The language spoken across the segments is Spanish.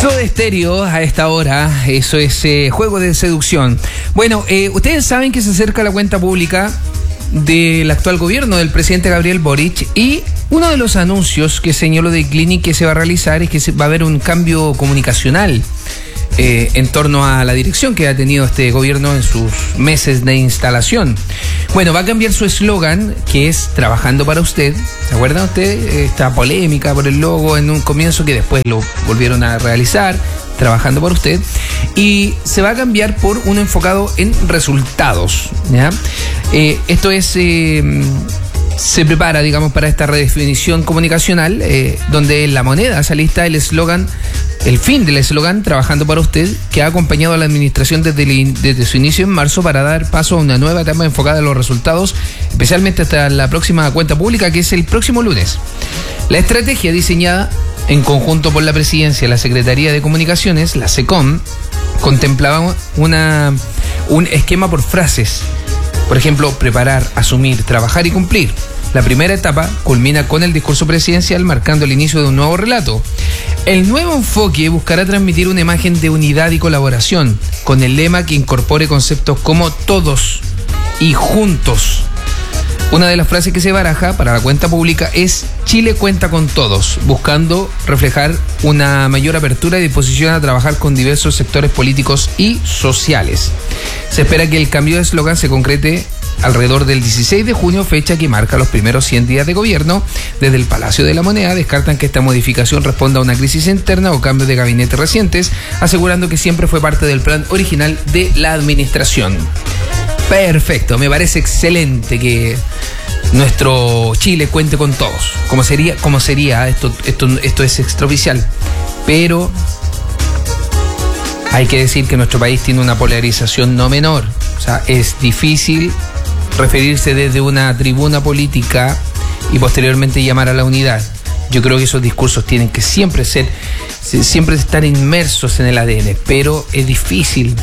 Soda Stereo a esta hora, eso es Juego de Seducción. Bueno, ustedes saben que se acerca la cuenta pública del actual gobierno del presidente Gabriel Boric, y uno de los anuncios que señaló de Clinic que se va a realizar es que va a haber un cambio comunicacional en torno a la dirección que ha tenido este gobierno en sus meses de instalación. Bueno, va a cambiar su eslogan, que es Trabajando para usted. ¿Se acuerdan usted? Esta polémica por el logo en un comienzo que después lo volvieron a realizar, Trabajando para usted, y se va a cambiar por uno enfocado en resultados, ¿ya? Esto es... se prepara, digamos, para esta redefinición comunicacional, donde en la moneda se alista el eslogan, el fin del eslogan Trabajando para usted, que ha acompañado a la administración desde su inicio en marzo para dar paso a una nueva etapa enfocada en los resultados, especialmente hasta la próxima cuenta pública, que es el próximo lunes. La estrategia diseñada en conjunto por la Presidencia y la Secretaría de Comunicaciones, la SECOM, contemplaba un esquema por frases. Por ejemplo, preparar, asumir, trabajar y cumplir. La primera etapa culmina con el discurso presidencial, marcando el inicio de un nuevo relato. El nuevo enfoque buscará transmitir una imagen de unidad y colaboración, con el lema que incorpore conceptos como todos y juntos. Una de las frases que se baraja para la cuenta pública es Chile cuenta con todos, buscando reflejar una mayor apertura y disposición a trabajar con diversos sectores políticos y sociales. Se espera que el cambio de eslogan se concrete alrededor del 16 de junio, fecha que marca los primeros 100 días de gobierno. Desde el Palacio de la Moneda descartan que esta modificación responda a una crisis interna o cambios de gabinete recientes, asegurando que siempre fue parte del plan original de la administración. Perfecto, me parece excelente que nuestro Chile cuente con todos. Como sería, esto es extraoficial, pero hay que decir que nuestro país tiene una polarización no menor. O sea, es difícil referirse desde una tribuna política y posteriormente llamar a la unidad. Yo creo que esos discursos tienen que siempre estar inmersos en el ADN, pero es difícil.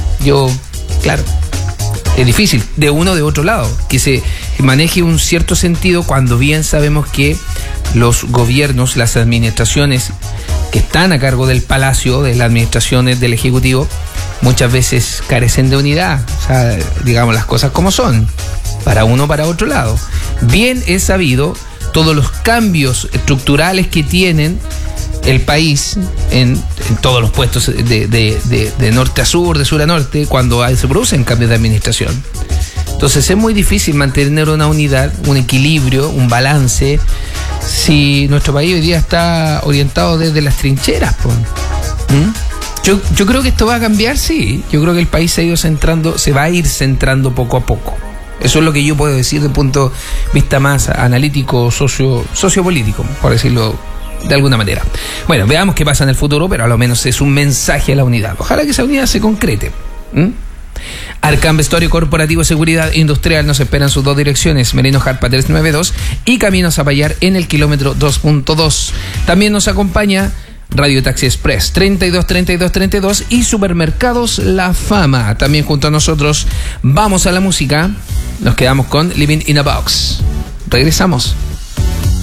Es difícil de uno o de otro lado que se maneje un cierto sentido, cuando bien sabemos que los gobiernos, las administraciones que están a cargo del Palacio, de las administraciones del Ejecutivo, muchas veces carecen de unidad. O sea, digamos las cosas como son, para uno o para otro lado. Bien es sabido todos los cambios estructurales que tienen el país en todos los puestos de norte a sur, de sur a norte, cuando se producen cambios de administración. Entonces es muy difícil mantener una unidad, un equilibrio, un balance, si nuestro país hoy día está orientado desde las trincheras. Yo creo que esto va a cambiar, sí. Yo creo que el país se va a ir centrando poco a poco. Eso es lo que yo puedo decir desde un punto de vista más analítico, sociopolítico, por decirlo de alguna manera. Bueno, veamos qué pasa en el futuro, pero a lo menos es un mensaje a la unidad. Ojalá que esa unidad se concrete. Arcam Vestuario Corporativo, Seguridad Industrial nos espera en sus dos direcciones, Merino Jarpa 392 y Camino Zapallar en el kilómetro 2.2. También nos acompaña Radio Taxi Express 32 y Supermercados La Fama. También junto a nosotros. Vamos a la música. Nos quedamos con Living in a Box. Regresamos.